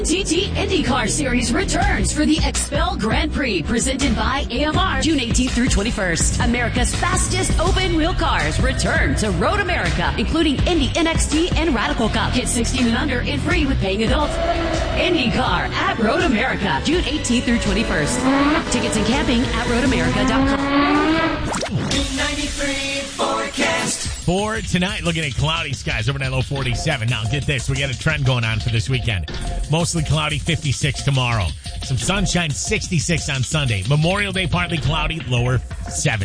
TT IndyCar Series returns for the Expel Grand Prix, presented by AMR, June 18th through 21st. America's fastest open-wheel cars return to Road America, including Indy NXT and Radical Cup. Get 16 and under and free with paying adults. IndyCar at Road America, June 18th through 21st. Tickets and camping at roadamerica.com. 93 forecast. For tonight, looking at cloudy skies, overnight low 47. Now, get this. We got a trend going on for this weekend. Mostly cloudy, 56 tomorrow. Some sunshine, 66 on Sunday. Memorial Day, partly cloudy, lower 7.